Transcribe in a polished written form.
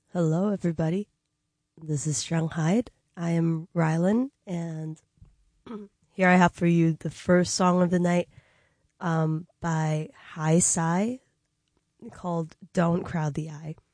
Hello, everybody. This is Shanghai. I am Rylan, and here I have for you the first song of the night by High Sai called Don't Crowd the Eye.